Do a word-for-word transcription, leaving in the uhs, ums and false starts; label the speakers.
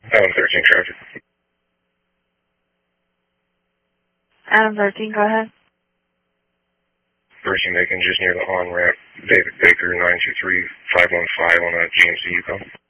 Speaker 1: Adam thirteen traffic.
Speaker 2: Adam thirteen, go ahead.
Speaker 1: Person Macon just near the on-ramp. David Baker, nine two three five one five on a G M C Yukon.